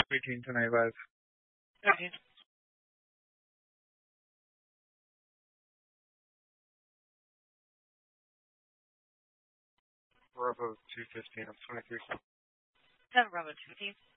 18 to 95. Okay. Bravo 215, I'm 23. 7 Bravo 215.